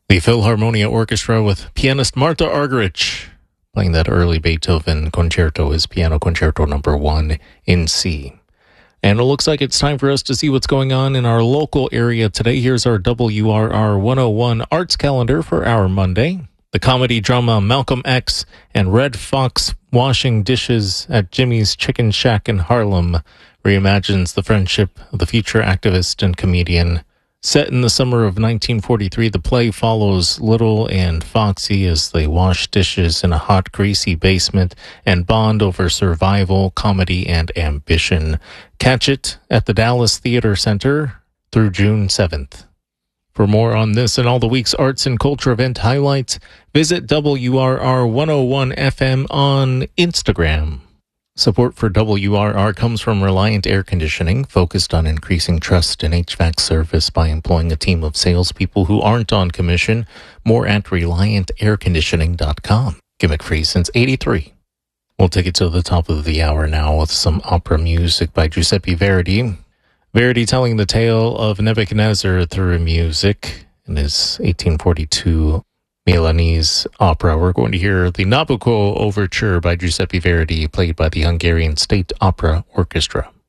The Philharmonia Orchestra with pianist Martha Argerich playing that early Beethoven concerto, his Piano Concerto Number 1 in C. And it looks like it's time for us to see what's going on in our local area today. Here's our WRR 101 arts calendar for our Monday. The comedy drama Malcolm X and Red Fox Washing Dishes at Jimmy's Chicken Shack in Harlem reimagines the friendship of the future activist and comedian. Set in the summer of 1943, the play follows Little and Foxy as they wash dishes in a hot, greasy basement and bond over survival, comedy, and ambition. Catch it at the Dallas Theater Center through June 7th. For more on this and all the week's arts and culture event highlights, visit WRR 101 FM on Instagram. Support for WRR comes from Reliant Air Conditioning, focused on increasing trust in HVAC service by employing a team of salespeople who aren't on commission. More at ReliantAirConditioning.com. Gimmick free since '83. We'll take it to the top of the hour now with some opera music by Giuseppe Verdi. Verdi telling the tale of Nebuchadnezzar through music in his 1842 Milanese opera. We're going to hear the Nabucco Overture by Giuseppe Verdi, played by the Hungarian State Opera Orchestra.